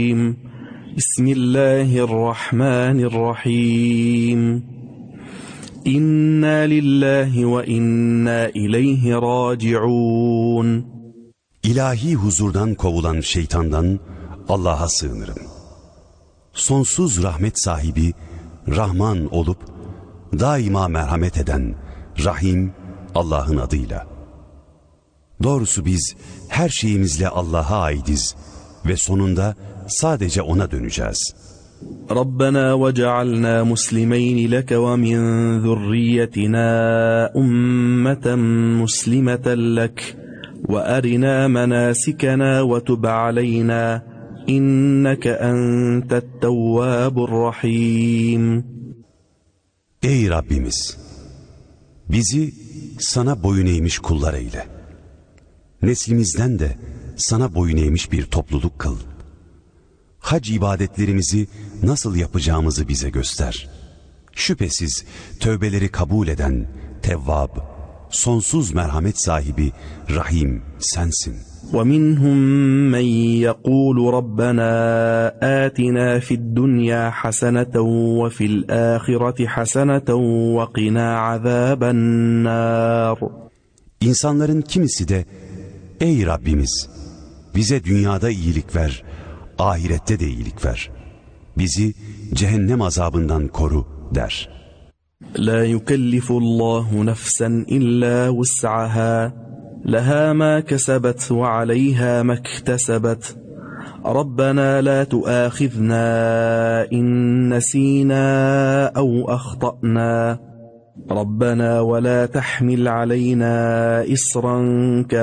Bismillahirrahmanirrahim. İnna lillahi ve inna ileyhi raciun. İlahi huzurdan kovulan şeytandan Allah'a sığınırım. Sonsuz rahmet sahibi, Rahman olup daima merhamet eden Rahim Allah'ın adıyla. Doğrusu biz her şeyimizle Allah'a aitiz ve sonunda sadece O'na döneceğiz. Rabbena ve cealna muslimeyn leke ve min zurriyetina ummeten muslimeten lek ve arina menasikena ve tub aleyna inneke entet tevvabur rahim. Ey Rabbimiz! Bizi sana boyun eğmiş kullar eyle. Neslimizden de sana boyun eğmiş bir topluluk kıl. Hac ibadetlerimizi nasıl yapacağımızı bize göster. Şüphesiz tövbeleri kabul eden Tevvab, sonsuz merhamet sahibi Rahim sensin. وَمِنْهُمْ مَنْ يَقُولُ رَبَّنَا آتِنَا فِي الدُّنْيَا حَسَنَةً وَفِي الْآخِرَةِ حَسَنَةً وَقِنَا عَذَابَ النَّارِ. İnsanların kimisi de, ey Rabbimiz, bize dünyada iyilik ver, ahirette de iyilik ver. Bizi cehennem azabından koru der. لَا يُكَلِّفُ اللّٰهُ نَفْسًا إِلَّا وُسْعَهَا لَهَا مَا كَسَبَتْ وَعَلَيْهَا مَا اكْتَسَبَتْ رَبَّنَا لَا تُؤَاخِذْنَا إِن نَّسِينَا أَوْ أَخْطَأْنَا رَبَّنَا وَلَا تَحْمِلْ عَلَيْنَا إِصْرًا